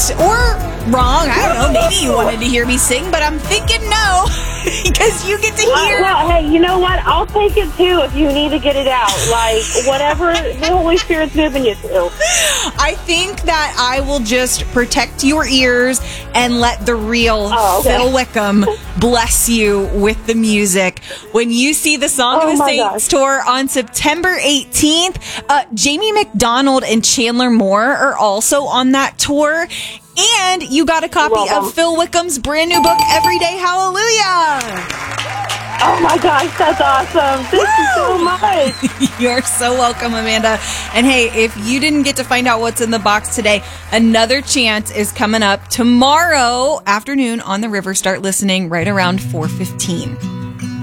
or wrong. I don't know. Maybe you wanted to hear me sing, but I'm thinking no, because you get to hear. Well, hey, you know what? I'll take it too if you need to get it out. Like, whatever the Holy Spirit's moving you to. I think that I will just protect your ears and let the real Phil Wickham bless you with the music. When you see the Song of the Saints tour on September 18th, Jamie McDonald and Chandler Moore are also on that tour. And you got a copy of Phil Wickham's brand new book, Everyday Hallelujah. Oh my gosh, that's awesome. Thank you so much. You're so welcome, Amanda. And hey, if you didn't get to find out what's in the box today, another chance is coming up tomorrow afternoon on the river. Start listening right around 4:15.